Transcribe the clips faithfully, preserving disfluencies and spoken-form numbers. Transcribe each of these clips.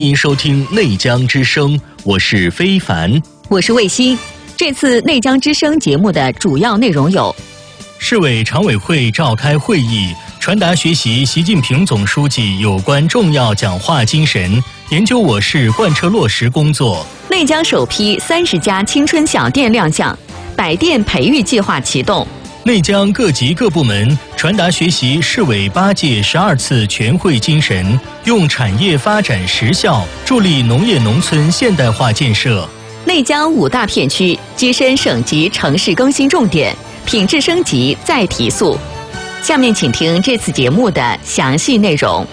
欢迎收听内江之声，我是非凡， 我是卫星。这次内江之声节目的主要内容有： 市委常委会召开会议，传达学习习近平总书记有关重要讲话精神，研究我市贯彻落实工作； 内江首批三十家青春小店亮相，百店培育计划启动。 内江各级各部门传达学习市委八届十二次全会精神，用产业发展实效助力农业农村现代化建设。 内江五大片区跻身省级城市更新重点，品质升级再提速。下面请听这次节目的详细内容。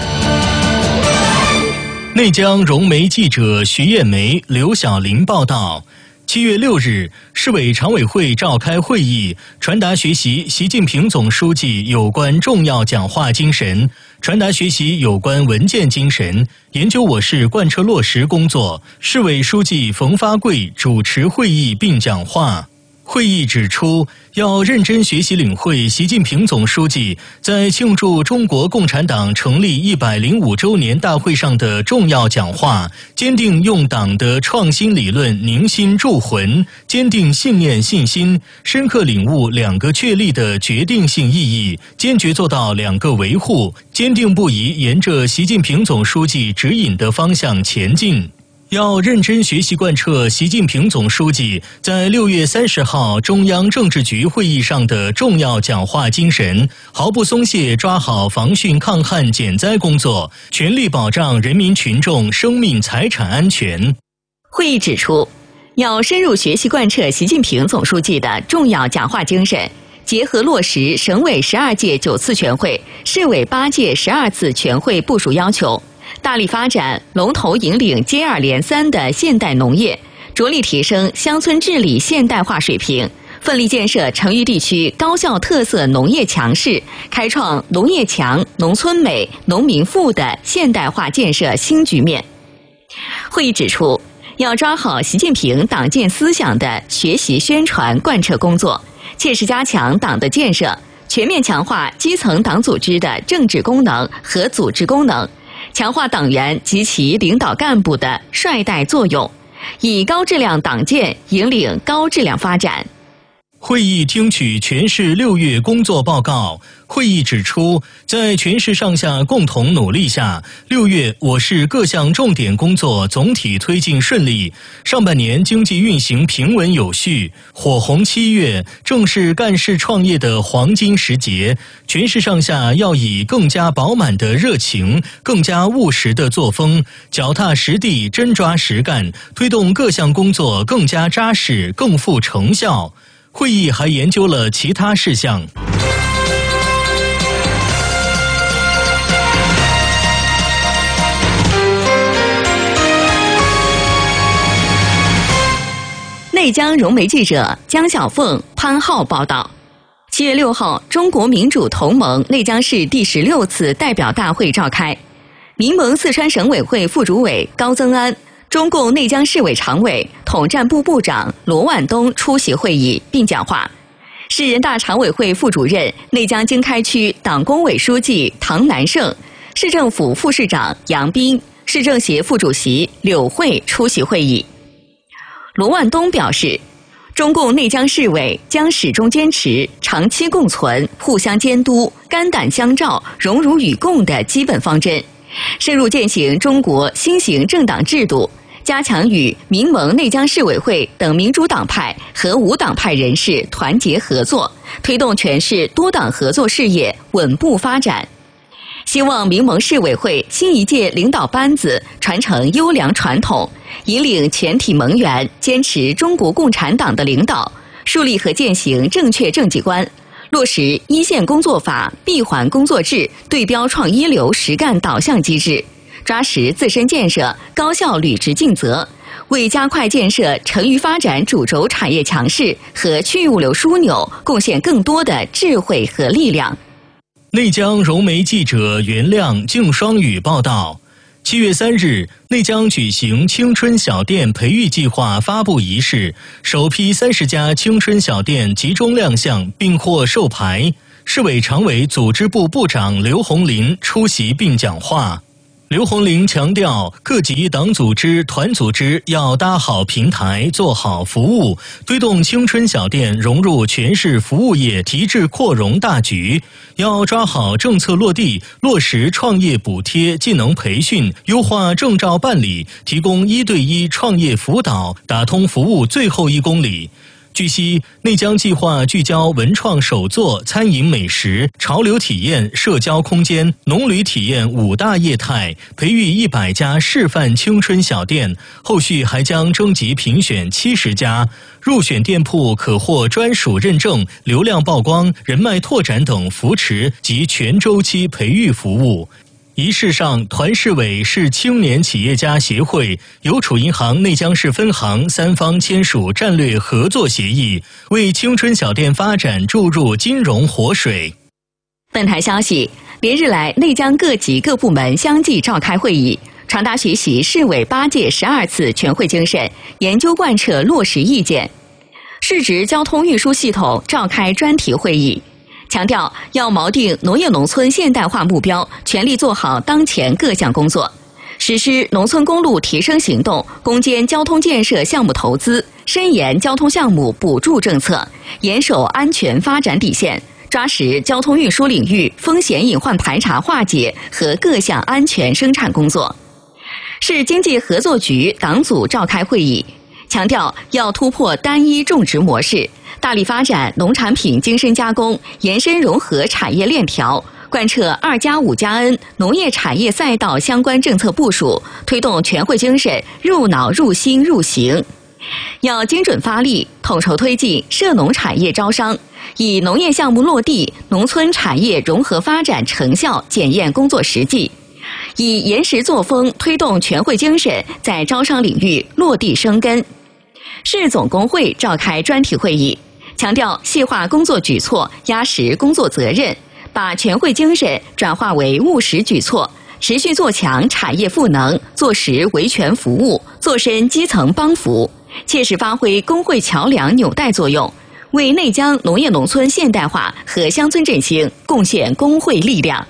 内江融媒记者徐艳梅、刘晓林报道。七月六日，市委常委会召开会议，传达学习习近平总书记有关重要讲话精神，传达学习有关文件精神，研究我市贯彻落实工作。市委书记冯发贵主持会议并讲话。会议指出，要认真学习领会习近平总书记在庆祝中国共产党成立一百零五周年大会上的重要讲话，坚定用党的创新理论凝心铸魂，坚定信念信心，深刻领悟两个确立的决定性意义，坚决做到两个维护，坚定不移沿着习近平总书记指引的方向前进。要认真学习贯彻习近平总书记在六月三十号中央政治局会议上的重要讲话精神，毫不松懈抓好防汛抗旱减灾工作，全力保障人民群众生命财产安全。 会议指出，要深入学习贯彻习近平总书记的重要讲话精神，结合落实省委十二届九次全会、市委八届十二次全会部署要求，大力发展龙头引领接二连三的现代农业，着力提升乡村治理现代化水平，奋力建设成渝地区高校特色农业强市，开创农业强、农村美、农民富的现代化建设新局面。会议指出，要抓好习近平党建思想的学习宣传贯彻工作，切实加强党的建设，全面强化基层党组织的政治功能和组织功能，强化党员及其领导干部的率带作用，以高质量党建引领高质量发展。 会议听取全市六月工作报告。会议指出，在全市上下共同努力下，六月我市各项重点工作总体推进顺利，上半年经济运行平稳有序，火红七月正是干事创业的黄金时节，全市上下要以更加饱满的热情、更加务实的作风，脚踏实地、真抓实干，推动各项工作更加扎实、更富成效。会议还研究了其他事项。 内江融媒记者江小凤、潘浩报道。七月六号，中国民主同盟内江市第十六次代表大会召开，民盟四川省委会副主委高增安、中共内江市委常委、统战部部长罗万东出席会议并讲话。市人大常委会副主任、内江经开区党工委书记唐南胜、市政府副市长杨斌、市政协副主席柳慧出席会议。罗万东表示，中共内江市委将始终坚持长期共存、互相监督、肝胆相照、荣辱与共的基本方针，深入践行中国新型政党制度，加强与民盟内江市委会等民主党派和无党派人士团结合作，推动全市多党合作事业稳步发展。希望民盟市委会新一届领导班子传承优良传统，引领全体盟员坚持中国共产党的领导，树立和践行正确政绩观，落实一线工作法、闭环工作制、对标创一流实干导向机制，抓实自身建设，高效履职尽责，为加快建设成渝发展主轴产业强市和区域物流枢纽贡献更多的智慧和力量。 内江融媒记者袁亮、敬双语报道。七月三日，内江举行青春小店培育计划发布仪式，首批三十家青春小店集中亮相并获授牌。市委常委组织部部长刘红林出席并讲话。 刘洪玲强调，各级党组织、团组织要搭好平台，做好服务，推动青春小店融入全市服务业提质扩容大局。要抓好政策落地，落实创业补贴、技能培训，优化证照办理，提供一对一创业辅导，打通服务最后一公里。据悉，内江计划聚焦文创手作、餐饮美食、潮流体验、社交空间、农旅体验五大业态，培育一百家示范青春小店。后续还将征集评选七十家，入选店铺可获专属认证、流量曝光、人脉拓展等扶持及全周期培育服务。仪式上，团市委市青年企业家协会、邮储银行内江市分行三方签署战略合作协议，为青春小店发展注入金融活水。 本台消息，连日来，内江各级各部门相继召开会议，传达学习市委八届十二次全会精神，研究贯彻落实意见。市直交通运输系统召开专题会议，强调要锚定农业农村现代化目标，全力做好当前各项工作，实施农村公路提升行动，攻坚交通建设项目投资，深研交通项目补助政策，严守安全发展底线，抓实交通运输领域风险隐患排查化解和各项安全生产工作。市经济合作局党组召开会议，强调要突破单一种植模式，大力发展农产品精深加工，延伸融合产业链条，贯彻二加五加 N 农业产业赛道相关政策部署，推动全会精神入脑入心入刑。要精准发力，统筹推进涉农产业招商，以农业项目落地、农村产业融合发展成效检验工作实际，以严实作风推动全会精神在招商领域落地生根。市总工会召开专题会议，强调细化工作举措，压实工作责任，把全会精神转化为务实举措，持续做强产业赋能，做实维权服务，做深基层帮扶，切实发挥工会桥梁纽带作用，为内江农业农村现代化和乡村振兴贡献工会力量。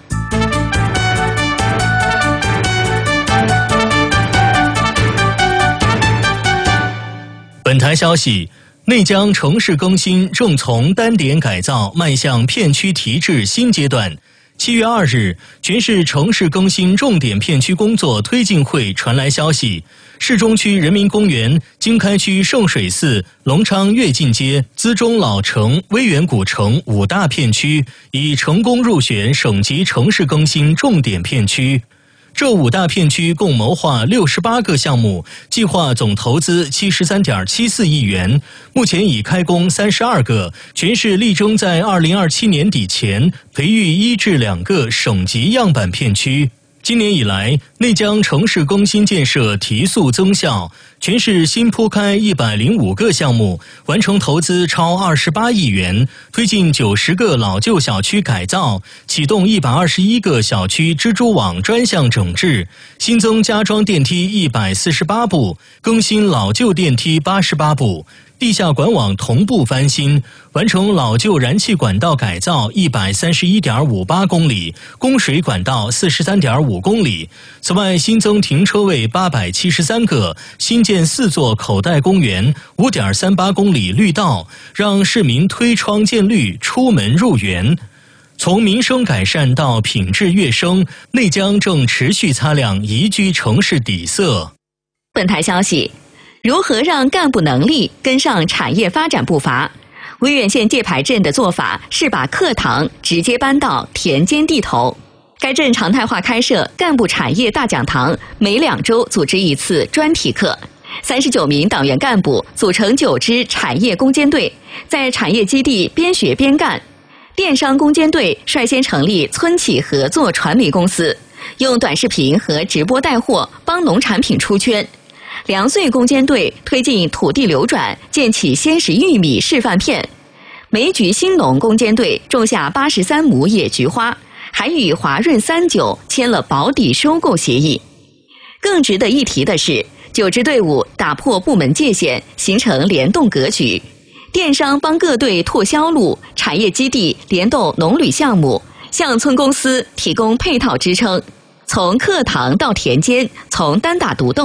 本台消息，内江城市更新正从单点改造迈向片区提质新阶段。七月二日，全市城市更新重点片区工作推进会传来消息，市中区人民公园、经开区圣水寺、隆昌跃进街、资中老城、威远古城五大片区已成功入选省级城市更新重点片区。这五大片区共谋划六十八个项目，计划总投资七十三点七四亿元，目前已开工三十二个，全市力争在二零二七年底前培育一至两个省级样板片区。今年以来，内江城市更新建设提速增效，全市新铺开一百零五个项目，完成投资超二十八亿元，推进九十个老旧小区改造，启动一百二十一个小区蜘蛛网专项整治，新增加装电梯一百四十八部，更新老旧电梯八十八部。地下管网同步翻新，完成老旧燃气管道改造一百三十一点五八公里，供水管道四十三点五公里。此外，新增停车位八百七十三个，新建四座口袋公园，五点三八公里绿道，让市民推窗见绿，出门入园。从民生改善到品质跃升，内江正持续擦亮宜居城市底色。 本台消息，如何让干部能力跟上产业发展步伐？威远县界牌镇的做法是把课堂直接搬到田间地头。该镇常态化开设干部产业大讲堂，每两周组织一次专题课。三十九名党员干部组成九支产业攻坚队，在产业基地边学边干。电商攻坚队率先成立村企合作传媒公司，用短视频和直播带货帮农产品出圈。粮穗攻坚队推进土地流转，建起鲜食玉米示范片。梅菊兴农攻坚队种下八十三亩野菊花，还与华润三九签了保底收购协议。更值得一提的是，九支队伍打破部门界限，形成联动格局。电商帮各队拓销路，产业基地联动农旅项目，向村公司提供配套支撑。 从课堂到田间，从单打独斗